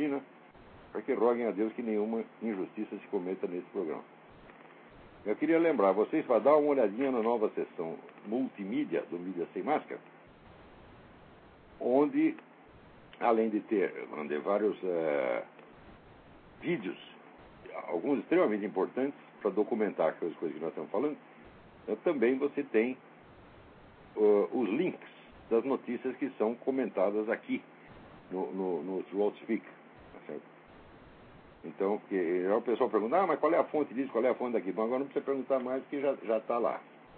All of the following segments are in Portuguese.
né? Para que roguem a Deus que nenhuma injustiça se cometa nesse programa. Eu queria lembrar vocês para dar uma olhadinha na nova seção multimídia do Mídia Sem Máscara, onde, além de ter vários vídeos, alguns extremamente importantes para documentar aquelas coisas que nós estamos falando, também você tem os links das notícias que são comentadas aqui no Throat Speak, tá certo? Então, porque o pessoal pergunta, mas qual é a fonte disso, qual é a fonte daquilo? Bom, agora não precisa perguntar mais, porque já está lá.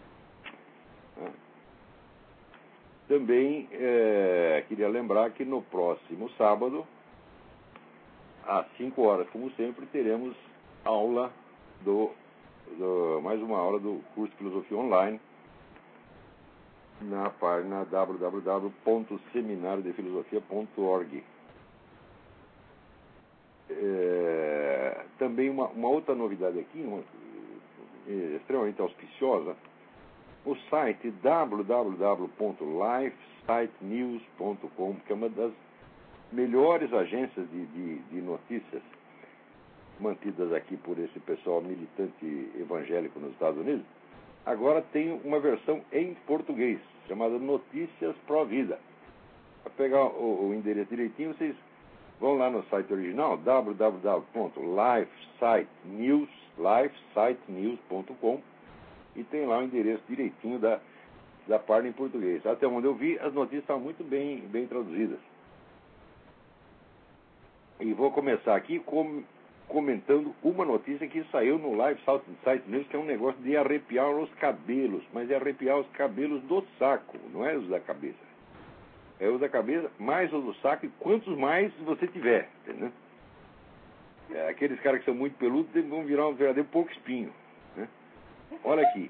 Também queria lembrar que no próximo sábado, às 5 horas, como sempre, teremos aula mais uma aula do curso de Filosofia Online na página www.seminariodefilosofia.org. Também uma outra novidade aqui, extremamente auspiciosa, o site www.lifesitenews.com, que é uma das melhores agências de notícias mantidas aqui por esse pessoal militante evangélico nos Estados Unidos, agora tem uma versão em português, chamada Notícias Pro Vida. Para pegar o endereço direitinho, vocês vão lá no site original, www.lifesitenews.com, e tem lá o endereço direitinho da página em português. Até onde eu vi, as notícias estão muito bem traduzidas. E vou começar aqui comentando uma notícia que saiu no Lifesite News, que é um negócio de arrepiar os cabelos, mas é arrepiar os cabelos do saco, não é os da cabeça. É os da cabeça, mais os do saco, e quantos mais você tiver, entendeu? Aqueles caras que são muito peludos vão virar um verdadeiro pouco espinho, né? Olha aqui,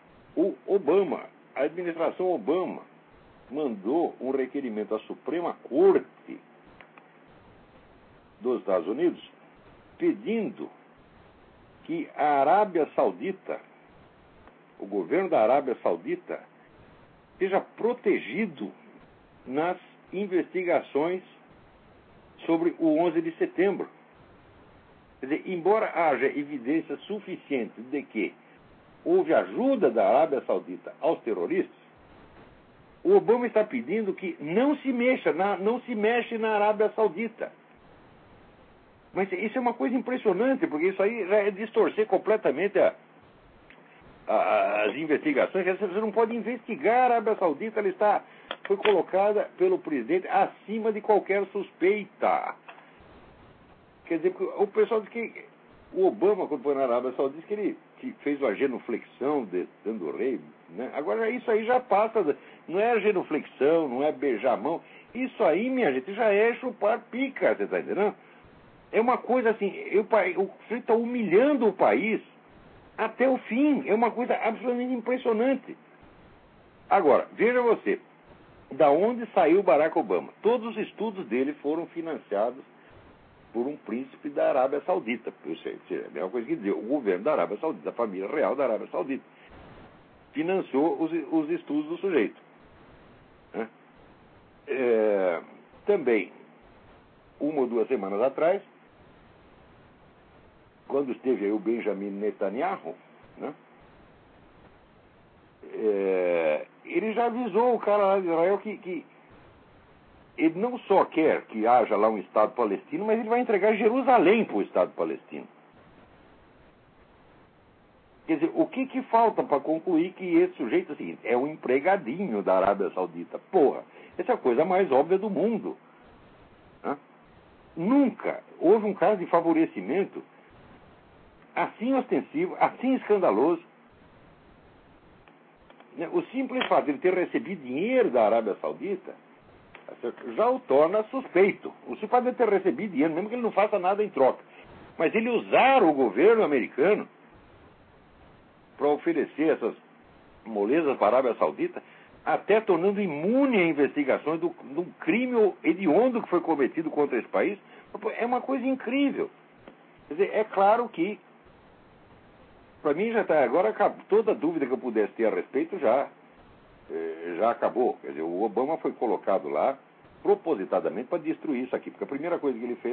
a administração Obama mandou um requerimento à Suprema Corte dos Estados Unidos pedindo que a Arábia Saudita, o governo da Arábia Saudita, seja protegido nas investigações sobre o 11 de setembro. Quer dizer, embora haja evidência suficiente de que houve ajuda da Arábia Saudita aos terroristas, o Obama está pedindo que não se mexe na Arábia Saudita. Mas isso é uma coisa impressionante, porque isso aí já é distorcer completamente as investigações. Você não pode investigar a Arábia Saudita, ela foi colocada pelo presidente acima de qualquer suspeita. Quer dizer, o pessoal diz que o Obama, quando foi na Arábia Saudita, diz que ele fez uma genuflexão dando o rei, né? Agora isso aí já passa, não é genuflexão, não é beijar a mão. Isso aí, minha gente, já é chupar pica, você está entendendo? É uma coisa assim, o sujeito está humilhando o país até o fim. É uma coisa absolutamente impressionante. Agora, veja você, da onde saiu Barack Obama? Todos os estudos dele foram financiados por um príncipe da Arábia Saudita. É a mesma coisa que dizer, o governo da Arábia Saudita, a família real da Arábia Saudita, financiou os estudos do sujeito, né? Também, 1 ou 2 semanas atrás, quando esteve aí o Benjamin Netanyahu, né, ele já avisou o cara lá de Israel que ele não só quer que haja lá um Estado palestino, mas ele vai entregar Jerusalém para o Estado palestino. Quer dizer, o que falta para concluir que esse sujeito assim, é um empregadinho da Arábia Saudita? Porra, essa é a coisa mais óbvia do mundo, né? Nunca houve um caso de favorecimento assim ostensivo, assim escandaloso. O simples fato de ele ter recebido dinheiro da Arábia Saudita já o torna suspeito. O simples fato de ele ter recebido dinheiro, mesmo que ele não faça nada em troca, mas ele usar o governo americano para oferecer essas molezas para a Arábia Saudita, até tornando imune a investigações de um crime hediondo que foi cometido contra esse país, é uma coisa incrível. Quer dizer, é claro que para mim já está, agora toda dúvida que eu pudesse ter a respeito já acabou. Quer dizer, o Obama foi colocado lá propositadamente para destruir isso aqui, porque a primeira coisa que ele fez